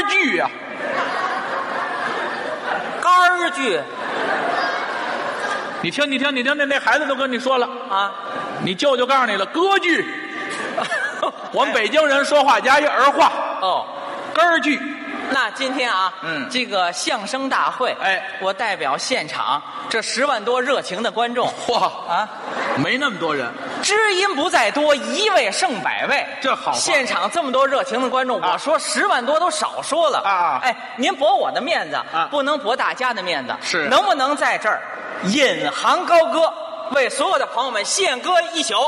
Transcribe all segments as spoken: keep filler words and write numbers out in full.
剧呀、 啊，杆剧。 你听，你听，你听，那那孩子都跟你说了啊， 你舅舅告诉你了，歌剧。我们北京人说话加一儿化。 哦， 根剧。 那今天啊， 嗯， 这个相声大会， 哎， 我代表现场这十万多热情的观众， 哇啊， 没那么多人， 知音不在多，一位胜百位， 这好话。 现场这么多热情的观众，啊、我说十万多都少说了啊！ 哎，您驳我的面子， 啊， 不能驳大家的面子， 是， 能不能在这儿引吭高歌，为所有的朋友们献歌一宿？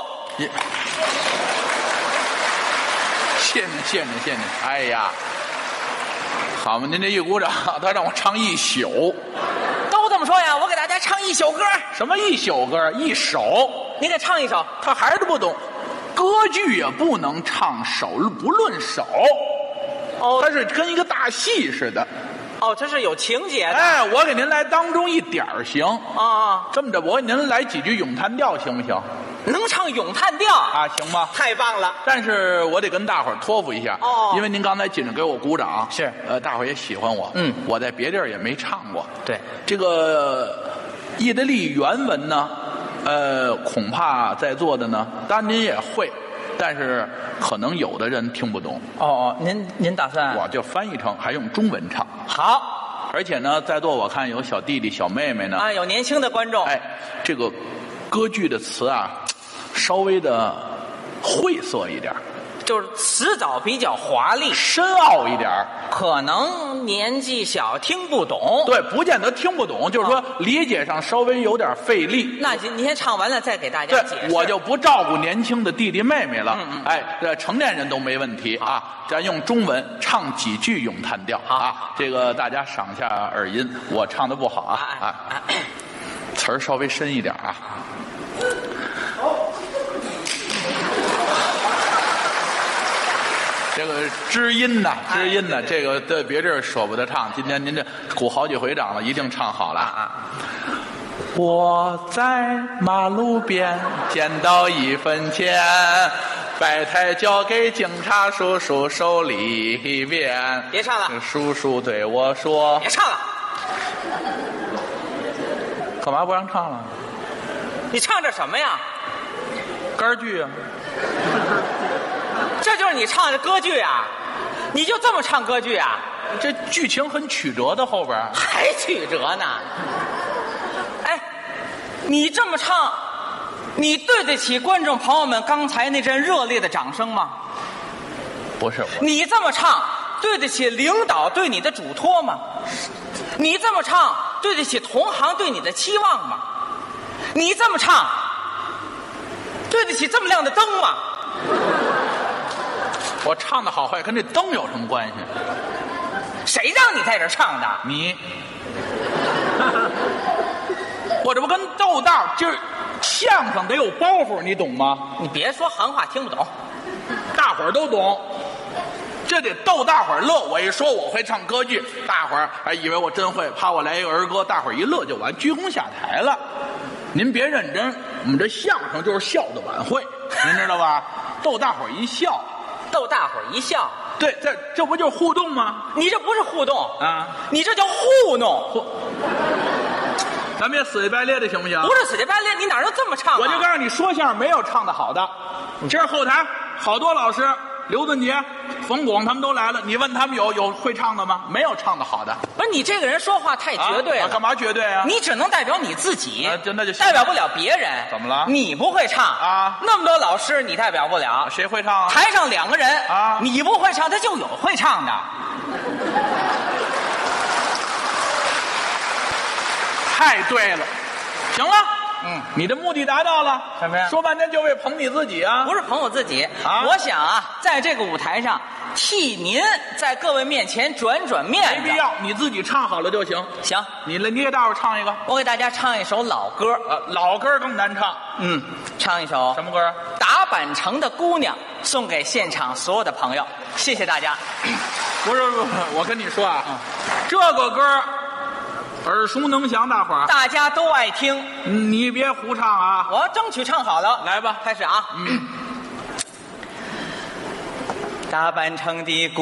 谢谢谢谢谢谢！哎呀，好嘛，您这一鼓掌，他让我唱一宿， 都这么说呀，我给大家唱一宿歌。 什么一宿歌？一首， 你给唱一首。 他还是不懂，歌剧也不能唱首，不论首。 哦， 它是跟一个大戏似的。 哦，这是有情节的。 哎，我给您来当中一点儿行啊？ 这么着，我给您来几句咏叹调行不行？ 能唱咏叹调啊？行吗？ 太棒了！ 但是我得跟大伙儿托付一下哦， 因为您刚才紧着给我鼓掌， 是呃，大伙儿也喜欢我。 嗯， 我在别地儿也没唱过。 对， 这个意大利原文呢，呃，恐怕在座的呢，当然您也会。但是可能有的人听不懂。 哦哦，您您打算？ 我就翻译成还用中文唱。 好， 而且呢，在座我看有小弟弟、小妹妹呢。 啊，有年轻的观众。 哎，这个歌剧的词啊，稍微的晦涩一点， 就是词藻比较华丽、 深奥一点， 可能年纪小听不懂。 对，不见得听不懂，就是说理解上稍微有点费力。 那您您先唱完了再给大家解释。 我就不照顾年轻的弟弟妹妹了。 嗯嗯哎，这成年人都没问题啊。咱用中文唱几句咏叹调啊，这个大家赏下耳音，我唱的不好啊啊，词儿稍微深一点啊。这个知音呐，知音呐，这个在别地儿舍不得唱。今天您这鼓好几回掌了，一定唱好了啊！我在马路边捡到一分钱，白菜交给警察叔叔手里边。 别唱了， 叔叔对我说：“ 别唱了。” 干嘛不让唱了？ 你唱这什么呀？ 歌剧啊。 这就是你唱的歌剧啊？你就这么唱歌剧啊？ 这剧情很曲折的，后边还曲折呢。哎，你这么唱，你对得起观众朋友们刚才那阵热烈的掌声吗？ 不是。 你这么唱，对得起领导对你的嘱托吗？你这么唱，对得起同行对你的期望吗？你这么唱，对得起这么亮的灯吗？ 我唱的好坏跟这灯有什么关系？ 谁让你在这唱的？ 你，我这不跟豆大，就是相声得有包袱，你懂吗？ 你别说行话听不懂， 大伙儿都懂，这得逗大伙儿乐。我一说我会唱歌剧，大伙儿还以为我真会，怕我来一个儿歌，大伙儿一乐就完，鞠躬下台了。您别认真，我们这相声就是笑的晚会，您知道吧？逗大伙儿一笑。 逗大伙儿一笑， 对，这这不就是互动吗？ 你这不是互动啊， 你这叫糊弄。 糊，咱们也死乞白咧的行不行？ 不是死乞白咧，你哪能这么唱啊？ 我就告诉你，说相声没有唱的好的。今儿后台好多老师，刘俊杰、冯巩他们都来了，你问他们有有会唱的吗？没有唱的好的。 不是你这个人说话太绝对了。 啊、干嘛绝对啊？ 你只能代表你自己， 啊、那就代表不了别人。 怎么了？ 你不会唱啊？ 那么多老师你代表不了， 谁会唱啊？ 台上两个人啊， 你不会唱，他就有会唱的。 太对了，行了。 嗯， 你的目的达到了。 什么呀？ 说半天就为捧你自己啊？ 不是捧我自己啊！ 我想啊，在这个舞台上替您在各位面前转转面子。 没必要，你自己唱好了就行。 行， 你来，你给大伙唱一个。 我给大家唱一首老歌。 呃，老歌更难唱。 嗯，唱一首什么歌？ 打板城的姑娘，送给现场所有的朋友。谢谢大家。 不是不是，我跟你说啊，嗯、这个歌耳熟能详，大伙儿大家都爱听。 你别胡唱啊！ 我争取唱好了。 来吧， 开始啊！ 嗯， 打扮成的